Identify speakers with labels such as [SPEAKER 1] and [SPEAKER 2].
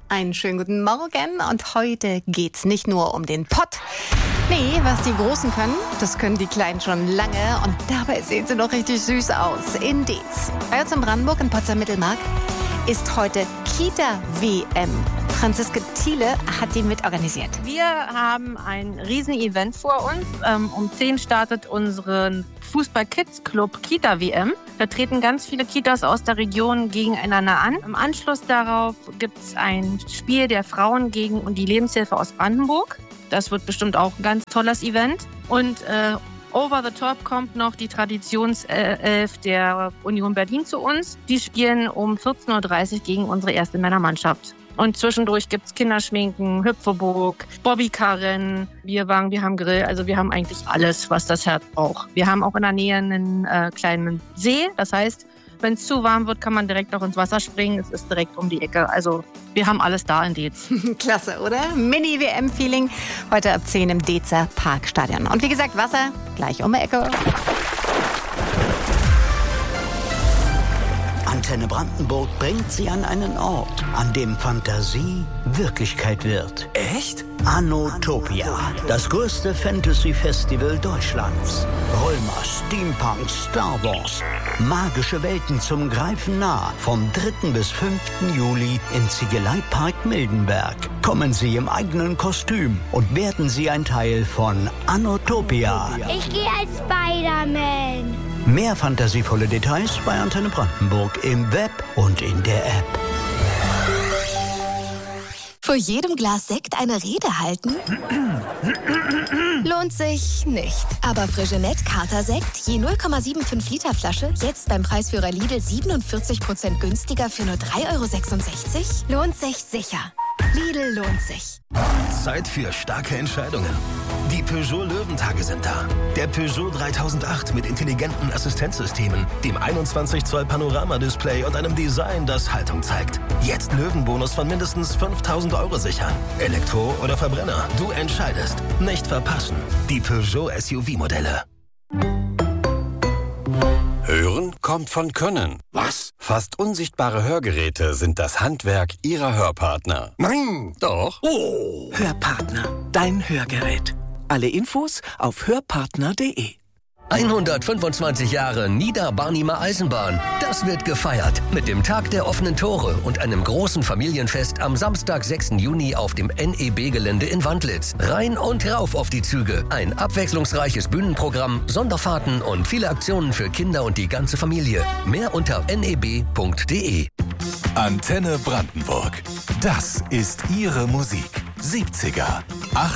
[SPEAKER 1] Einen schönen guten Morgen und heute geht's nicht nur um den Pott. Nee, was die Großen können, das können die Kleinen schon lange und dabei sehen sie noch richtig süß aus. In Deetz. Bei uns in Brandenburg, in Potsdam-Mittelmark, ist heute Kita-WM. Franziska Thiele hat die mitorganisiert.
[SPEAKER 2] Wir haben ein Riesen-Event vor uns. Um 10 startet unseren Fußball-Kids-Club Kita-WM. Da treten ganz viele Kitas aus der Region gegeneinander an. Im Anschluss darauf gibt es ein Spiel der Frauen gegen die Lebenshilfe aus Brandenburg. Das wird bestimmt auch ein ganz tolles Event. Und over the top kommt noch die Traditionself der Union Berlin zu uns. Die spielen um 14.30 Uhr gegen unsere erste Männermannschaft. Und zwischendurch gibt's Kinderschminken, Hüpfeburg, Bobbycarrennen, Bierwagen, wir haben Grill. Also wir haben eigentlich alles, was das Herz braucht. Wir haben auch in der Nähe einen kleinen See. Das heißt, wenn es zu warm wird, kann man direkt auch ins Wasser springen. Es ist direkt um die Ecke. Also wir haben alles da in Deetz.
[SPEAKER 1] Klasse, oder? Mini-WM-Feeling. Heute ab 10 im Deetzer Parkstadion. Und wie gesagt, Wasser gleich um die Ecke.
[SPEAKER 3] Antenne Brandenburg bringt Sie an einen Ort, an dem Fantasie Wirklichkeit wird.
[SPEAKER 4] Echt?
[SPEAKER 3] Anotopia, das größte Fantasy-Festival Deutschlands. Römer, Steampunk, Star Wars. Magische Welten zum Greifen nah. Vom 3. bis 5. Juli im Ziegeleipark Mildenberg. Kommen Sie im eigenen Kostüm und werden Sie ein Teil von Anotopia.
[SPEAKER 5] Ich gehe als Spider-Man.
[SPEAKER 3] Mehr fantasievolle Details bei Antenne Brandenburg im Web und in der App.
[SPEAKER 6] Vor jedem Glas Sekt eine Rede halten? Lohnt sich nicht. Aber Frigenet Kater-Sekt, je 0,75 Liter Flasche, jetzt beim Preisführer Lidl 47% günstiger für nur 3,66 €? Lohnt sich sicher. Lidl lohnt sich.
[SPEAKER 4] Zeit für starke Entscheidungen. Die Peugeot Löwentage sind da. Der Peugeot 3008 mit intelligenten Assistenzsystemen, dem 21 Zoll Panoramadisplay und einem Design, das Haltung zeigt. Jetzt Löwenbonus von mindestens 5.000 € sichern. Elektro oder Verbrenner, du entscheidest. Nicht verpassen. Die Peugeot SUV-Modelle.
[SPEAKER 7] Hören kommt von Können.
[SPEAKER 4] Was?
[SPEAKER 7] Fast unsichtbare Hörgeräte sind das Handwerk Ihrer Hörpartner.
[SPEAKER 4] Nein!
[SPEAKER 7] Doch.
[SPEAKER 4] Oh!
[SPEAKER 8] Hörpartner, dein Hörgerät. Alle Infos auf hörpartner.de.
[SPEAKER 9] 125 Jahre Niederbarnimer Eisenbahn. Das wird gefeiert mit dem Tag der offenen Tore und einem großen Familienfest am Samstag, 6. Juni auf dem NEB-Gelände in Wandlitz. Rein und rauf auf die Züge. Ein abwechslungsreiches Bühnenprogramm, Sonderfahrten und viele Aktionen für Kinder und die ganze Familie. Mehr unter neb.de.
[SPEAKER 10] Antenne Brandenburg. Das ist Ihre Musik. 70er,